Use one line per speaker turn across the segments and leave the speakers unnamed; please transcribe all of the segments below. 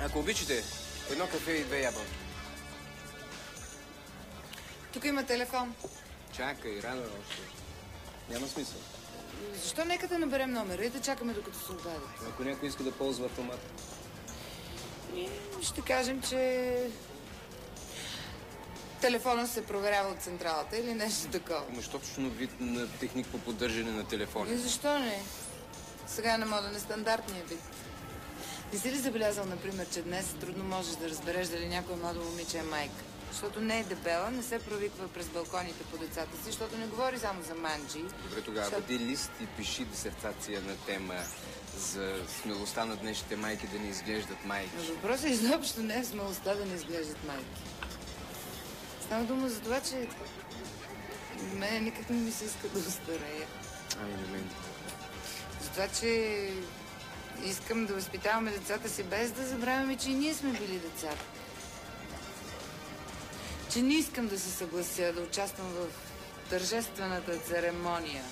Ако обичате, едно кафе и 2 ябълки.
Тук има телефон.
Чакай, рано още. Няма смисъл.
Защо нека да наберем номера и да чакаме докато се обади?
Ако някой иска да ползва автомат.
Ще кажем, че телефонът се проверява от централата или нещо такова.
Имаш точно вид на техник по поддържане на телефона.
И защо не? Сега е на мода нестандартния вид. Не си ли забелязал, например, че днес трудно можеш да разбереш дали някоя младо момиче е майка? Защото не е дебела, не се провиква през балконите по децата си, защото не говори само за манджи.
Добре, тогава бъди лист и пиши дисертация на тема за смелостта на днешните майки да не изглеждат майки.
Но въпросът изобщо не е в смелостта да не изглеждат майки. Става дума за това, че мене никак не ми се иска да остарея.
Ами на мен.
За това, че искам да възпитаваме децата си, без да забравяме, че и ние сме били децата. Че не искам да се съглася да участвам в тържествената церемония,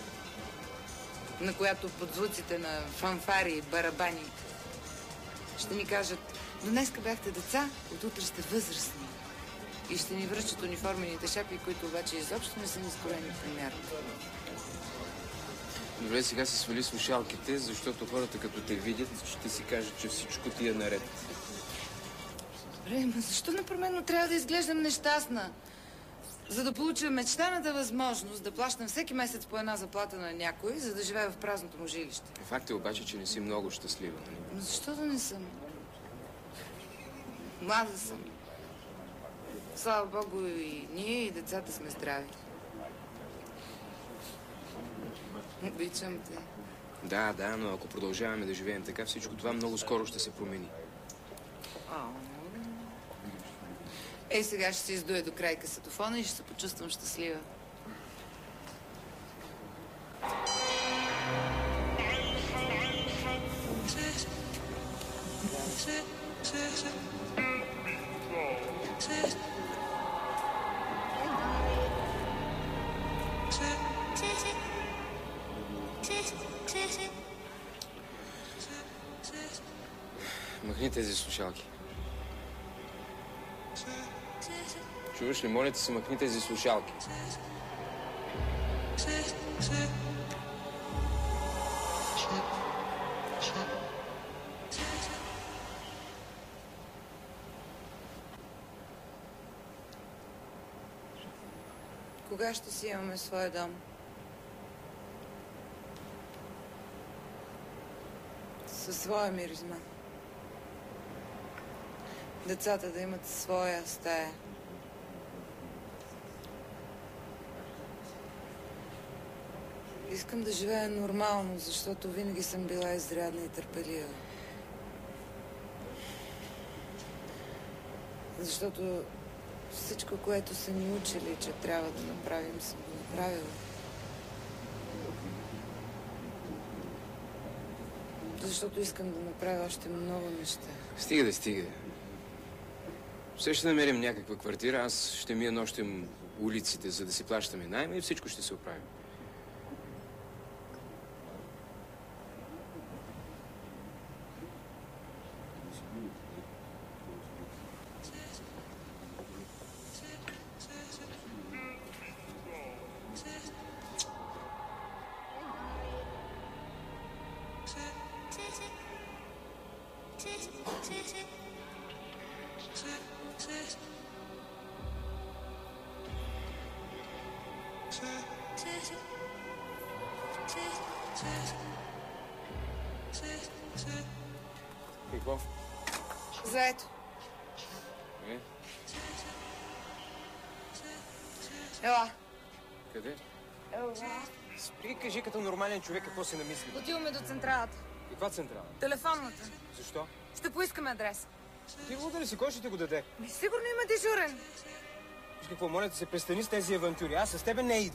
на която под звуците на фанфари и барабани ще ни кажат: днеска бяхте деца, от утре сте възрастни. И ще ни връчат униформените шапи, които обаче изобщо не са ни скроени по мярка.
Добре, сега си свали слушалките, защото хората като те видят, ще си кажат, че всичко ти е наред.
Добре, но защо непременно трябва да изглеждам нещастна? За да получа мечтаната възможност да плащам всеки месец по една заплата на някой, за да живея в празното му жилище.
Факт е обаче, че не си много щастлива.
Но защо да не съм? Млада съм. Слава Богу, и ние, и децата сме здрави. Обичам те.
Да, но ако продължаваме да живеем така, всичко това много скоро ще се промени. Ей, сега ще се издуя до край касетофона и ще се почувствам щастлива. Махни тези слушалки. Чуваш ли? Моля те се, махни тези слушалки.
Кога ще си имаме своя дом? Със своя миризма. Децата да имат своя стая. Искам да живея нормално, защото винаги съм била изрядна и търпелива. Защото всичко, което са ни учили, че трябва да направим, съм го направила. Защото искам да направя още много неща.
Стига. Все ще намерим някаква квартира, аз ще мия нощем улиците, за да си плащаме найма и всичко ще се оправи. Какво?
Заето. Ела.
Къде?
Ела.
Спри, кажи като нормален човек какво си намисли.
Отиваме до централата.
Каква централа?
Телефонната.
Защо?
Ще поискаме адрес.
Ти луда ли си? Кой ще ти го даде?
Сигурно има дежурен.
Какво, моля да се престани с тези авантюри. Аз с тебе не идвам.